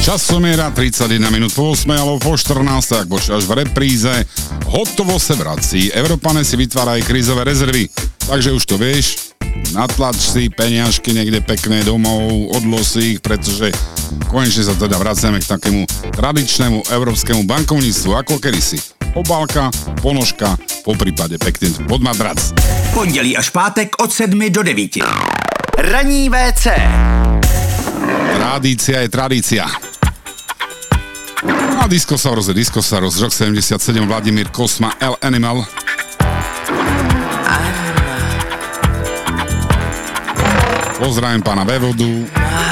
Časomiera 31 minút po 8, alebo po 14, ak bože až v repríze. Hotovo sa vrací. Európane si vytvárajú krízové rezervy. Takže už to vieš, natlač si peniažky niekde pekné domov, odlož si ich, pretože konečne sa teda vracame k takému tradičnému európskemu bankovníctvu, ako kedysi. Obálka, ponožka, poprípade pekne pod madrac. Pondělí až pátek od 7 do 9. Ranní WC. Tradícia je tradícia. A Discosaurus, rok 77, Vladimír Kosma, L Animal. Pozdravím pána Vevodu.